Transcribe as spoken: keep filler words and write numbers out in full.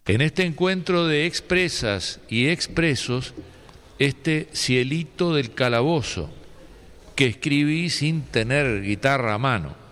En este encuentro de expresas y expresos, este cielito del calabozo, que escribí sin tener guitarra a mano.